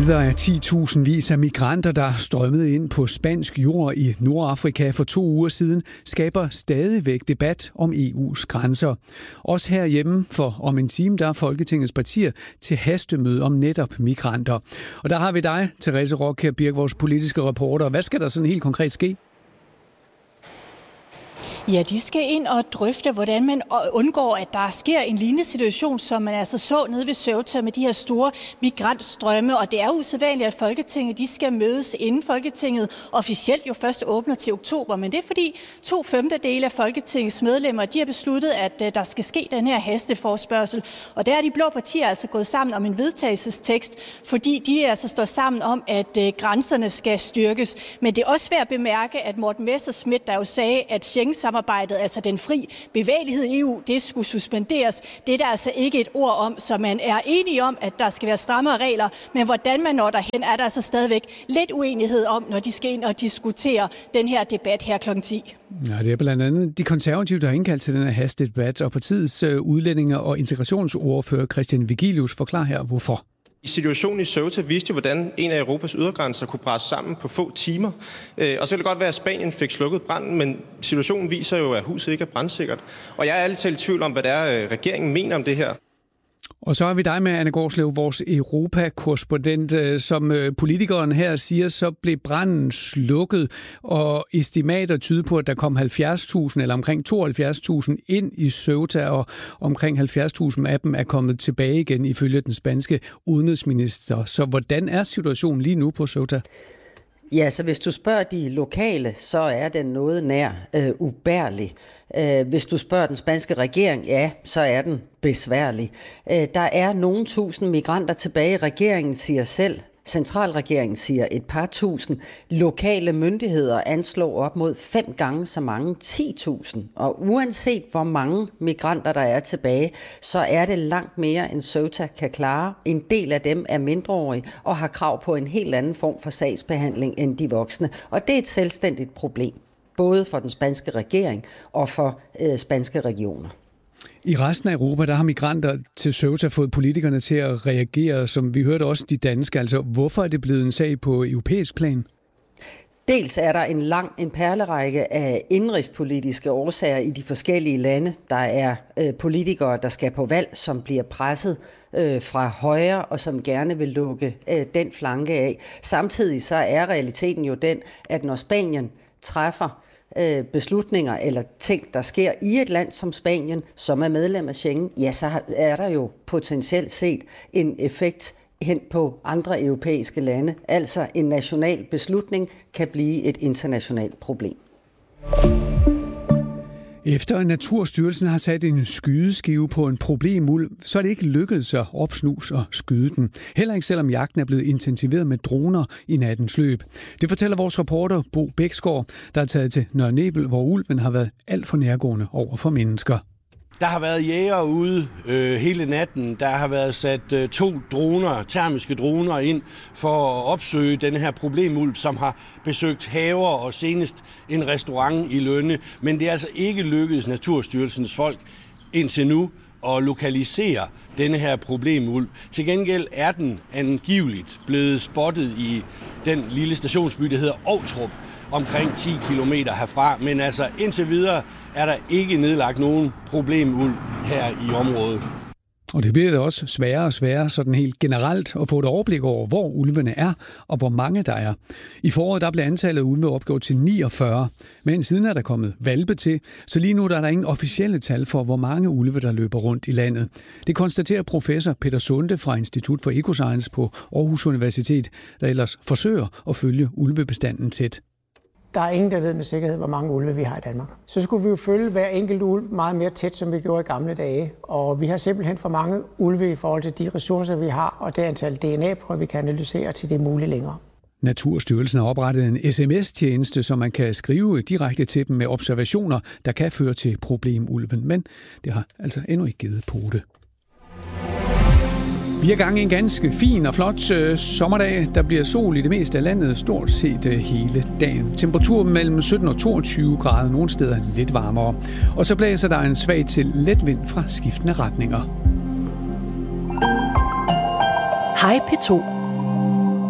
Billeder af 10.000 vis af migranter, der strømmede ind på spansk jord i Nordafrika for 2 uger siden, skaber stadigvæk debat om EU's grænser. Også herhjemme, for om en time, der er Folketingets partier til hastemøde om netop migranter. Og der har vi dig, Therese Rockher Birk, vores politiske reporter. Hvad skal der sådan helt konkret ske? Ja, de skal ind og drøfte, hvordan man undgår, at der sker en lignende situation, som man altså så nede ved Ceuta med de her store migrantstrømme. Og det er usædvanligt, at Folketinget de skal mødes, inden Folketinget officielt jo først åbner til oktober. Men det er fordi 2/5 af Folketingets medlemmer de har besluttet, at der skal ske den her hasteforespørgsel. Og der er de blå partier altså gået sammen om en vedtagelsestekst, fordi de altså står sammen om, at grænserne skal styrkes. Men det er også værd at bemærke, at Morten Messerschmidt, der jo sagde, at Schengen-samarbejdet, altså den fri bevægelighed i EU, det skulle suspenderes. Det er der altså ikke et ord om, så man er enige om, at der skal være strammere regler, men hvordan man når derhen, er der altså stadigvæk lidt uenighed om, når de skal ind og diskutere den her debat her kl. 10. Ja, det er blandt andet de konservative, der har indkaldt til den her hastedebat, og partiets udlændinge- og integrationsordfører Christian Vigilius forklarer her, hvorfor. Situationen i Ceuta viste jo, hvordan en af Europas ydergrænser kunne presse sammen på få timer. Og så kan det godt være, at Spanien fik slukket branden, men situationen viser jo, at huset ikke er brandsikkert. Og jeg er ærligt talt i tvivl om, hvad det er, regeringen mener om det her. Og så er vi dig med, Anne Gårdslev, vores Europa-korrespondent. Som politikeren her siger, så blev branden slukket, og estimater tyder på, at der kom 70.000 eller omkring 72.000 ind i Ceuta, og omkring 70.000 af dem er kommet tilbage igen ifølge den spanske udenrigsminister. Så hvordan er situationen lige nu på Ceuta? Ja, så hvis du spørger de lokale, så er den noget nær ubærlig. Hvis du spørger den spanske regering, ja, så er den besværlig. Der er nogle tusind migranter tilbage. Regeringen siger selv, centralregeringen siger et par tusind. Lokale myndigheder anslår op mod 5 gange så mange, 10.000. Og uanset hvor mange migranter der er tilbage, så er det langt mere end Ceuta kan klare. En del af dem er mindreårige og har krav på en helt anden form for sagsbehandling end de voksne. Og det er et selvstændigt problem, både for den spanske regering og for spanske regioner. I resten af Europa, der har migranter til Ceuta fået politikerne til at reagere, som vi hørte også de danske. Altså, hvorfor er det blevet en sag på europæisk plan? Dels er der en perlerække af indrigspolitiske årsager i de forskellige lande. Der er politikere, der skal på valg, som bliver presset fra højre, og som gerne vil lukke den flanke af. Samtidig så er realiteten jo den, at når Spanien træffer beslutninger eller ting, der sker i et land som Spanien, som er medlem af Schengen, ja, så er der jo potentielt set en effekt hen på andre europæiske lande. Altså en national beslutning kan blive et internationalt problem. Efter at Naturstyrelsen har sat en skydeskive på en problemulv, så er det ikke lykkedes at opsnuse og skyde den. Heller ikke selvom jagten er blevet intensiveret med droner i nattens løb. Det fortæller vores reporter Bo Bæksgaard, der er taget til Nørre Nebel, hvor ulven har været alt for nærgående over for mennesker. Der har været jægere ude hele natten. Der har været sat 2 droner, termiske droner ind for at opsøge den her problemulv, som har besøgt haver og senest en restaurant i Lønne. Men det er altså ikke lykkedes Naturstyrelsens folk indtil nu at lokalisere denne her problemulv. Til gengæld er den angiveligt blevet spottet i den lille stationsby, der hedder Ovtrup, omkring 10 kilometer herfra. Men altså indtil videre er der ikke nedlagt nogen problemulv her i området. Og det bliver da også sværere og sværere sådan helt generelt at få et overblik over, hvor ulvene er og hvor mange der er. I foråret der blev antallet af ulve opgjort til 49, men siden er der kommet hvalpe til, så lige nu der er der ingen officielle tal for, hvor mange ulve der løber rundt i landet. Det konstaterer professor Peter Sunde fra Institut for Ecoscience på Aarhus Universitet, der ellers forsøger at følge ulvebestanden tæt. Der er ingen, der ved med sikkerhed, hvor mange ulve vi har i Danmark. Så skulle vi jo følge hver enkelt ulv meget mere tæt, som vi gjorde i gamle dage. Og vi har simpelthen for mange ulve i forhold til de ressourcer, vi har, og det antal DNA-prøver, vi kan analysere til det er muligt længere. Naturstyrelsen har oprettet en sms-tjeneste, så man kan skrive direkte til dem med observationer, der kan føre til problemulven. Men det har altså endnu ikke givet pote. Vi er gang i en ganske fin og flot sommerdag. Der bliver sol i det meste af landet stort set hele dagen. Temperatur mellem 17 og 22 grader, nogle steder lidt varmere. Og så blæser der en svag til let vind fra skiftende retninger. Hej P2.